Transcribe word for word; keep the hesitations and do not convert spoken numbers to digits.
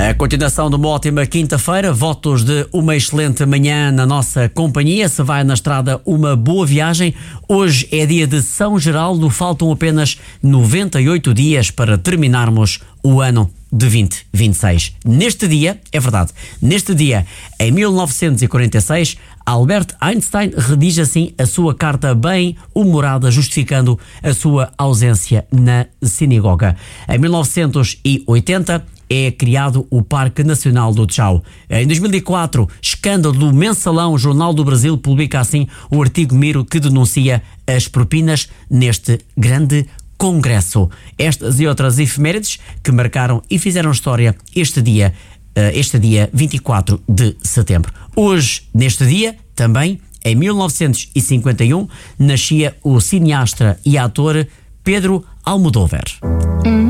A continuação de uma ótima quinta-feira, votos de uma excelente manhã na nossa companhia. Se vai na estrada, uma boa viagem. Hoje é dia de São Geraldo, faltam apenas noventa e oito dias para terminarmos o ano de vinte vinte e seis. Neste dia, é verdade, neste dia, em mil novecentos e quarenta e seis, Albert Einstein redige assim a sua carta bem-humorada, justificando a sua ausência na sinagoga. Em mil novecentos e oitenta, é criado o Parque Nacional do Tchau. Em dois mil e quatro, escândalo do Mensalão, o Jornal do Brasil publica assim o artigo Miro que denuncia as propinas neste grande congresso. Estas e outras efemérides que marcaram e fizeram história este dia, este dia vinte e quatro de setembro. Hoje, neste dia, também, em mil novecentos e cinquenta e um, nascia o cineasta e ator Pedro Almodóvar.